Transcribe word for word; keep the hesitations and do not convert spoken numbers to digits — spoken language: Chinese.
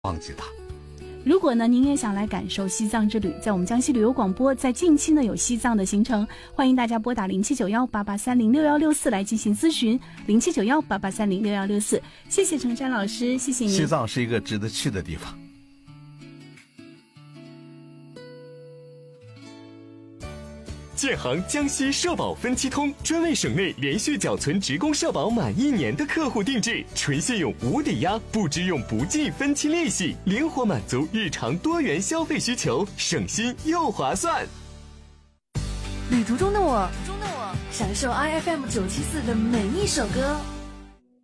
忘记它。 如果呢您也想来感受西藏之旅，在我们江西旅游广播在近期呢有西藏的行程，欢迎大家拨打零七九幺八八三零六幺六四来进行咨询，零七九幺八八三零六幺六四。谢谢程山老师，谢谢您。 西藏是一个值得去的地方。 建行江西社保分期通专为省内连续缴存职工社保满一年的客户定制，纯信用无抵押，不支用不计分期利息，灵活满足日常多元消费需求，省心又划算。 旅途中的我，中的我，享受 I F M 九七四的每一首歌。